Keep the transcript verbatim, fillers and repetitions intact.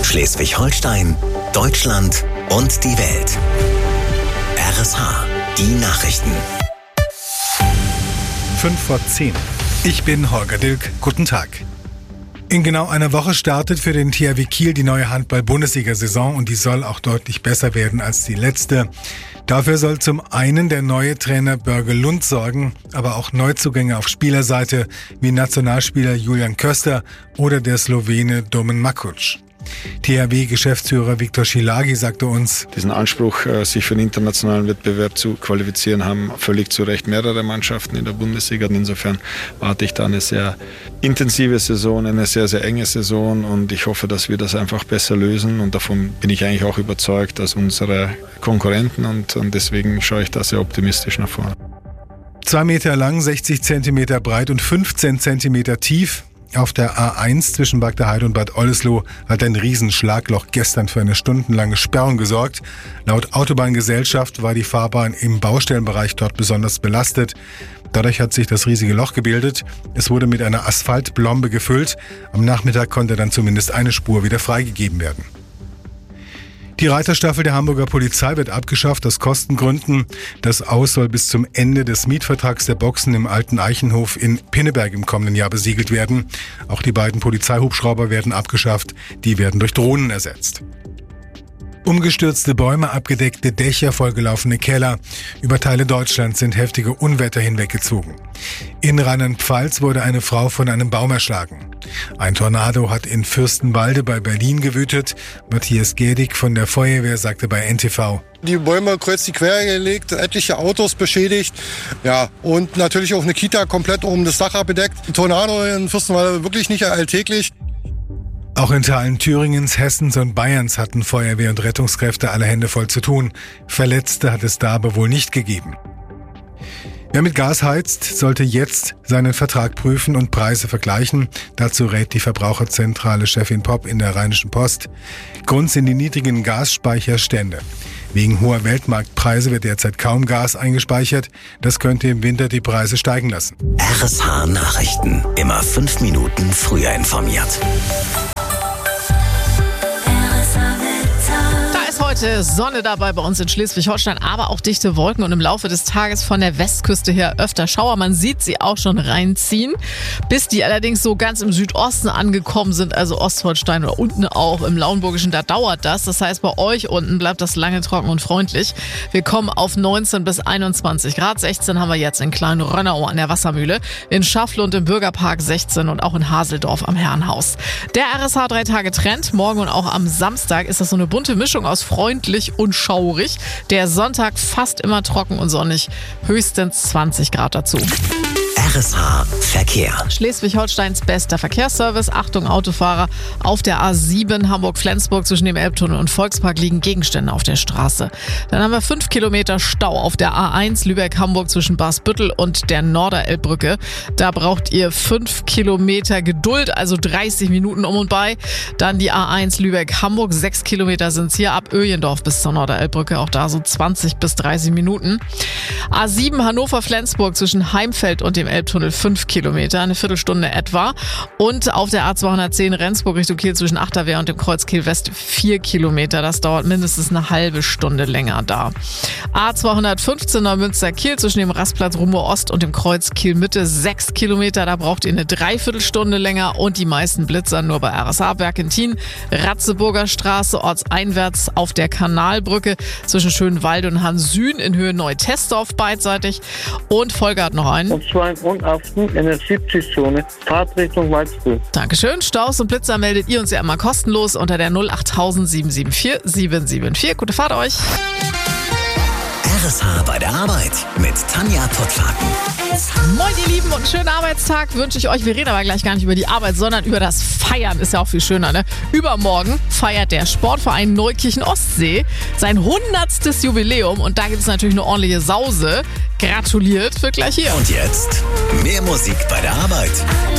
Schleswig-Holstein, Deutschland und die Welt. R S H, die Nachrichten. Fünf vor zehn. Ich bin Holger Dilk. Guten Tag. In genau einer Woche startet für den T H W Kiel die neue Handball-Bundesliga-Saison und die soll auch deutlich besser werden als die letzte. Dafür soll zum einen der neue Trainer Börge Lund sorgen, aber auch Neuzugänge auf Spielerseite wie Nationalspieler Julian Köster oder der Slowene Domen Makuc. T H W-Geschäftsführer Viktor Schilágy sagte uns: Diesen Anspruch, sich für den internationalen Wettbewerb zu qualifizieren, haben völlig zu Recht mehrere Mannschaften in der Bundesliga. Und insofern warte ich da eine sehr intensive Saison, eine sehr, sehr enge Saison. Und ich hoffe, dass wir das einfach besser lösen. Und davon bin ich eigentlich auch überzeugt, als unsere Konkurrenten. Und, und deswegen schaue ich da sehr optimistisch nach vorne. Zwei Meter lang, sechzig Zentimeter breit und fünfzehn Zentimeter tief. Auf der A eins zwischen Bagdaheide und Bad Oldesloe hat ein Riesenschlagloch gestern für eine stundenlange Sperrung gesorgt. Laut Autobahngesellschaft war die Fahrbahn im Baustellenbereich dort besonders belastet. Dadurch hat sich das riesige Loch gebildet. Es wurde mit einer Asphaltblombe gefüllt. Am Nachmittag konnte dann zumindest eine Spur wieder freigegeben werden. Die Reiterstaffel der Hamburger Polizei wird abgeschafft aus Kostengründen. Das Aus soll bis zum Ende des Mietvertrags der Boxen im Alten Eichenhof in Pinneberg im kommenden Jahr besiegelt werden. Auch die beiden Polizeihubschrauber werden abgeschafft. Die werden durch Drohnen ersetzt. Umgestürzte Bäume, abgedeckte Dächer, vollgelaufene Keller. Über Teile Deutschlands sind heftige Unwetter hinweggezogen. In Rheinland-Pfalz wurde eine Frau von einem Baum erschlagen. Ein Tornado hat in Fürstenwalde bei Berlin gewütet. Matthias Gedig von der Feuerwehr sagte bei N T V: Die Bäume kreuz und quer gelegt, etliche Autos beschädigt. Ja, und natürlich auch eine Kita komplett um das Dach abgedeckt. Ein Tornado in Fürstenwalde wirklich nicht alltäglich. Auch in Teilen Thüringens, Hessens und Bayerns hatten Feuerwehr und Rettungskräfte alle Hände voll zu tun. Verletzte hat es da aber wohl nicht gegeben. Wer mit Gas heizt, sollte jetzt seinen Vertrag prüfen und Preise vergleichen. Dazu rät die Verbraucherzentrale Chefin Popp in der Rheinischen Post. Grund sind die niedrigen Gasspeicherstände. Wegen hoher Weltmarktpreise wird derzeit kaum Gas eingespeichert. Das könnte im Winter die Preise steigen lassen. R S H Nachrichten. Immer fünf Minuten früher informiert. Heute Sonne dabei bei uns in Schleswig-Holstein, aber auch dichte Wolken und im Laufe des Tages von der Westküste her öfter Schauer. Man sieht sie auch schon reinziehen, bis die allerdings so ganz im Südosten angekommen sind, also Ostholstein oder unten auch im Lauenburgischen, da dauert das. Das heißt, bei euch unten bleibt das lange trocken und freundlich. Wir kommen auf neunzehn bis einundzwanzig Grad. sechzehn haben wir jetzt in Klein-Rönnau an der Wassermühle, in Schafflund im Bürgerpark sechzehn und auch in Haseldorf am Herrenhaus. Der R S H drei Tage Trend. Morgen und auch am Samstag ist das so eine bunte Mischung aus freundlich und schaurig. Der Sonntag fast immer trocken und sonnig. Höchstens zwanzig Grad dazu. R S H Verkehr. Schleswig-Holsteins bester Verkehrsservice. Achtung Autofahrer, auf der A sieben Hamburg-Flensburg zwischen dem Elbtunnel und Volkspark liegen Gegenstände auf der Straße. Dann haben wir fünf Kilometer Stau auf der A eins Lübeck-Hamburg zwischen Basbüttel und der Norderelbbrücke. Da braucht ihr fünf Kilometer Geduld, also dreißig Minuten um und bei. Dann die A eins Lübeck-Hamburg, sechs Kilometer sind es hier ab Öjendorf bis zur Norderelbbrücke, auch da so zwanzig bis dreißig Minuten. A sieben Hannover-Flensburg zwischen Heimfeld und dem Elbtunnel fünf Kilometer, eine Viertelstunde etwa. Und auf der A zweihundertzehn Rendsburg Richtung Kiel zwischen Achterwehr und dem Kreuz Kiel West vier Kilometer. Das dauert mindestens eine halbe Stunde länger da. A zweihundertfünfzehn Neumünster Kiel zwischen dem Rastplatz Rumohr Ost und dem Kreuz Kiel Mitte sechs Kilometer. Da braucht ihr eine Dreiviertelstunde länger und die meisten Blitzer nur bei R S H Berkentin. Ratzeburger Straße ortseinwärts auf der Kanalbrücke zwischen Schönwalde und Hansüen in Höhe Neutesdorf beidseitig. Und Volker hat noch einen. Und zwar in Grundaften in der siebzig-Zone, Fahrtrichtung Waldbrück. Dankeschön. Staus und Blitzer meldet ihr uns ja immer kostenlos unter der null acht sieben sieben vier sieben sieben vier. Gute Fahrt euch. R S H bei der Arbeit mit Tanja Pottlaken. Moin ihr Lieben und einen schönen Arbeitstag wünsche ich euch. Wir reden aber gleich gar nicht über die Arbeit, sondern über das Feiern. Ist ja auch viel schöner, ne? Übermorgen feiert der Sportverein Neukirchen Ostsee sein hundertstes Jubiläum und da gibt es natürlich eine ordentliche Sause. Gratuliert, wird gleich hier. Und jetzt mehr Musik bei der Arbeit.